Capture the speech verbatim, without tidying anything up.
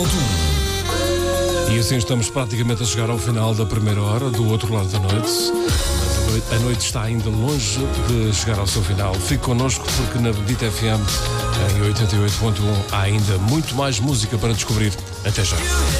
E assim estamos praticamente a chegar ao final da primeira hora, do outro lado da noite. Mas a noite, a noite está ainda longe de chegar ao seu final. Fique connosco porque na Bendita F M, em oitenta e oito ponto um, há ainda muito mais música para descobrir. Até já.